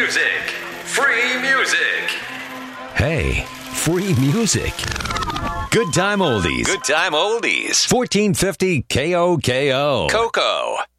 music. Free music. Hey, free music. Good time oldies. Good time oldies. 1450 KOKO. Coco.